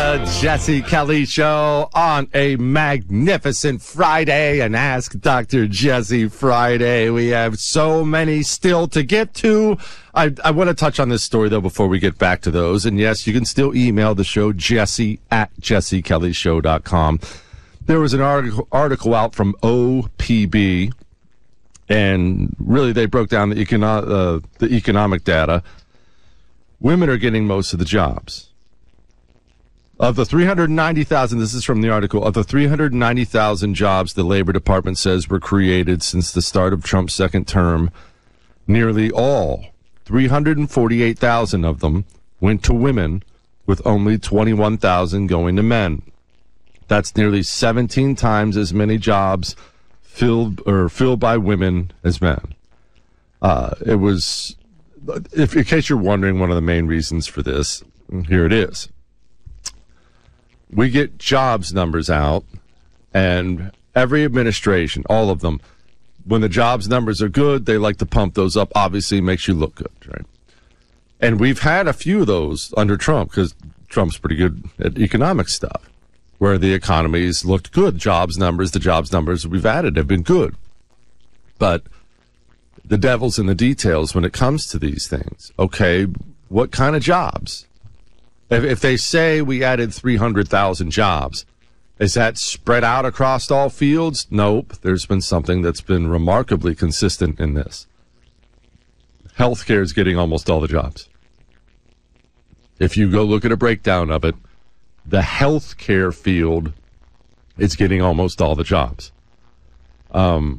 The Jesse Kelly Show on a magnificent Friday, an Ask Dr. Jesse Friday. We have so many still to get to. I want to touch on this story, though, before we get back to those. And, yes, you can still email the show, jesse@jessekellyshow.com. There was an article out from OPB, and really they broke down the economic data. Women are getting most of the jobs. Of the 390,000, this is from the article, of the 390,000 jobs the Labor Department says were created since the start of Trump's second term, nearly all, 348,000 of them, went to women, with only 21,000 going to men. That's nearly 17 times as many jobs filled by women as men. It was, in case you're wondering, one of the main reasons for this, here it is. We get jobs numbers out, and every administration, all of them, when the jobs numbers are good, they like to pump those up. Obviously, it makes you look good, right? And we've had a few of those under Trump, because Trump's pretty good at economic stuff, where the economy's looked good. The jobs numbers we've added have been good. But the devil's in the details when it comes to these things. Okay, what kind of jobs? If they say we added 300,000 jobs, is that spread out across all fields? Nope. There's been something that's been remarkably consistent in this. Healthcare is getting almost all the jobs. If you go look at a breakdown of it, the healthcare field is getting almost all the jobs. Let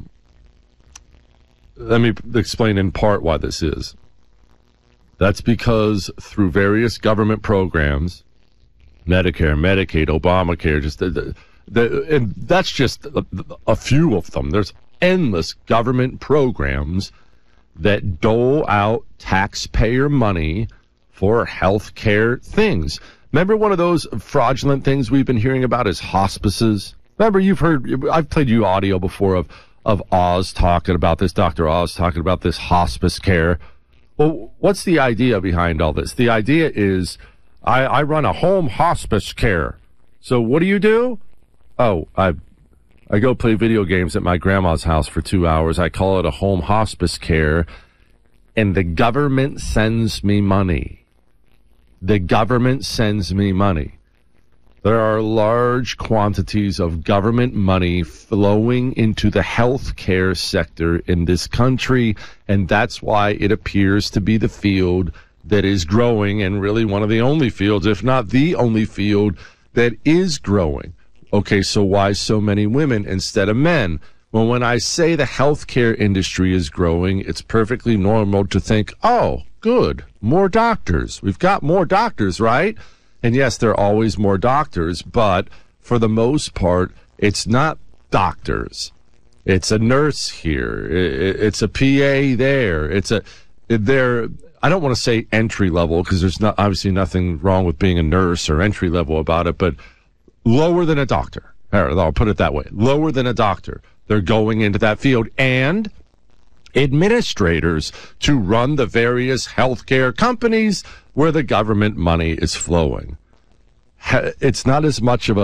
me explain in part why this is. That's because through various government programs, Medicare, Medicaid, Obamacare, and that's just a few of them. There's endless government programs that dole out taxpayer money for health care things. Remember one of those fraudulent things we've been hearing about is hospices? Remember, I've played you audio before of Oz talking about this, Dr. Oz talking about this hospice care. Well, what's the idea behind all this? The idea is I run a home hospice care. So what do? Oh, I go play video games at my grandma's house for 2 hours. I call it a home hospice care, and the government sends me money. The government sends me money. There are large quantities of government money flowing into the healthcare sector in this country, and that's why it appears to be the field that is growing, and really one of the only fields, if not the only field, that is growing. Okay, so why so many women instead of men? Well, when I say the healthcare industry is growing, it's perfectly normal to think, oh, good, more doctors. We've got more doctors, right? And yes, there are always more doctors, but for the most part, it's not doctors. It's a nurse here. It's a PA there. I don't want to say entry level, because there's obviously nothing wrong with being a nurse or entry level about it, but lower than a doctor. I'll put it that way. Lower than a doctor. They're going into that field, and administrators to run the various healthcare companies where the government money is flowing. It's not as much of